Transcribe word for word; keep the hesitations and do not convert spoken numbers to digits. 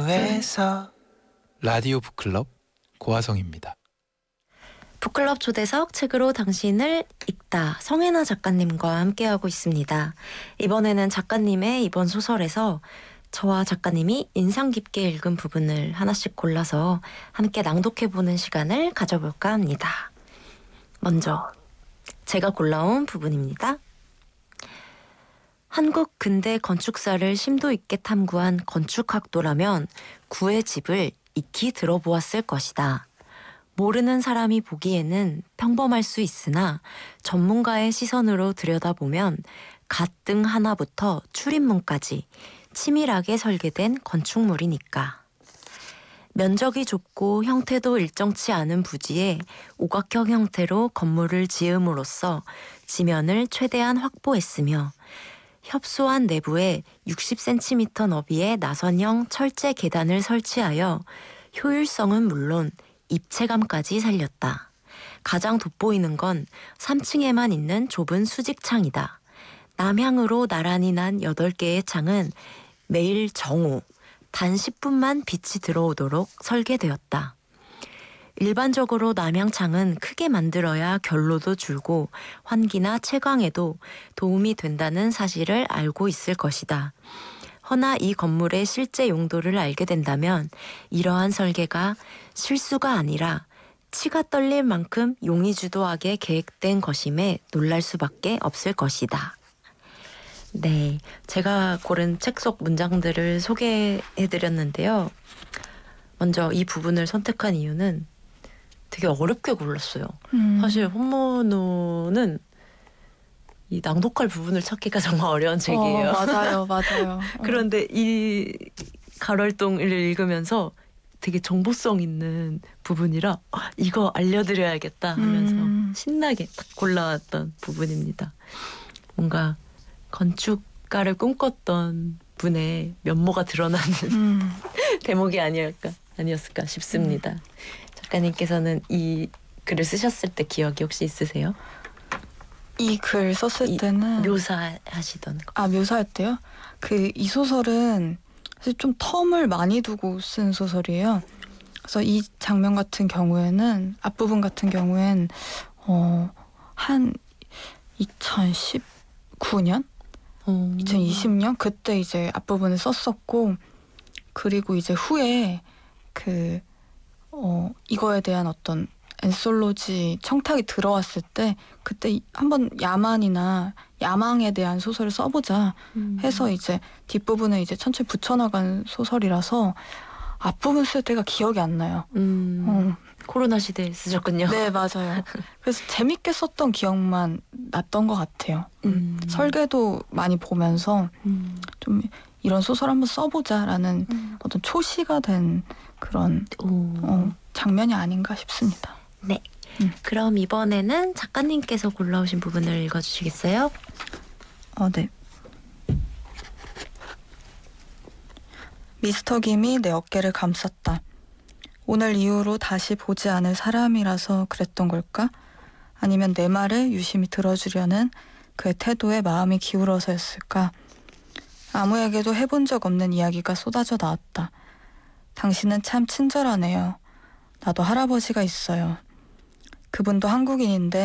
라디오에서 라디오 북클럽 고화성입니다. 북클럽 초대석 책으로 당신을 읽다 성혜나 작가님과 함께하고 있습니다. 이번에는 작가님의 이번 소설에서 저와 작가님이 인상 깊게 읽은 부분을 하나씩 골라서 함께 낭독해보는 시간을 가져볼까 합니다. 먼저 제가 골라온 부분입니다. 한국 근대 건축사를 심도 있게 탐구한 건축학도라면 구의 집을 익히 들어보았을 것이다. 모르는 사람이 보기에는 평범할 수 있으나 전문가의 시선으로 들여다보면 갓등 하나부터 출입문까지 치밀하게 설계된 건축물이니까. 면적이 좁고 형태도 일정치 않은 부지에 오각형 형태로 건물을 지음으로써 지면을 최대한 확보했으며 협소한 내부에 육십 센티미터 너비의 나선형 철제 계단을 설치하여 효율성은 물론 입체감까지 살렸다. 가장 돋보이는 건 삼 층에만 있는 좁은 수직창이다. 남향으로 나란히 난 여덟 개의 창은 매일 정오, 단 십 분만 빛이 들어오도록 설계되었다. 일반적으로 남향창은 크게 만들어야 결로도 줄고 환기나 채광에도 도움이 된다는 사실을 알고 있을 것이다. 허나 이 건물의 실제 용도를 알게 된다면 이러한 설계가 실수가 아니라 치가 떨릴 만큼 용의주도하게 계획된 것임에 놀랄 수밖에 없을 것이다. 네, 제가 고른 책 속 문장들을 소개해드렸는데요. 먼저 이 부분을 선택한 이유는 되게 어렵게 골랐어요. 음. 사실 혼모노는 이 낭독할 부분을 찾기가 정말 어려운 책이에요. 어, 맞아요, 맞아요. 그런데 이 가럴동을 읽으면서 되게 정보성 있는 부분이라 이거 알려드려야겠다 하면서 음. 신나게 딱 골라왔던 부분입니다. 뭔가 건축가를 꿈꿨던 분의 면모가 드러나는 음. 대목이 아니었까, 아니었을까 싶습니다. 음. 작가님께서는 이 글을 쓰셨을 때 기억이 혹시 있으세요? 이 글 썼을 때는 묘사하시던 거. 아, 묘사할 때요? 그 이 소설은 사실 좀 텀을 많이 두고 쓴 소설이에요. 그래서 이 장면 같은 경우에는 앞부분 같은 경우엔 어, 한 이천십구 년? 오. 이천이십 년? 그때 이제 앞부분을 썼었고, 그리고 이제 후에 그 어, 이거에 대한 어떤 엔솔로지 청탁이 들어왔을 때 그때 한번 야만이나 야망에 대한 소설을 써보자 음. 해서 이제 뒷부분에 이제 천천히 붙여나간 소설이라서 앞부분 쓸 때가 기억이 안 나요. 음. 어. 코로나 시대에 쓰셨군요. 네, 맞아요. 그래서 재밌게 썼던 기억만 났던 것 같아요. 음. 음. 설계도 많이 보면서 음. 좀 이런 소설 한번 써보자라는 음. 어떤 초시가 된 그런 어, 장면이 아닌가 싶습니다. 네. 음. 그럼 이번에는 작가님께서 골라오신 부분을 읽어주시겠어요? 어, 네. 미스터 김이 내 어깨를 감쌌다. 오늘 이후로 다시 보지 않을 사람이라서 그랬던 걸까? 아니면 내 말을 유심히 들어주려는 그의 태도에 마음이 기울어서였을까? 아무에게도 해본 적 없는 이야기가 쏟아져 나왔다. 당신은 참 친절하네요. 나도 할아버지가 있어요. 그분도 한국인인데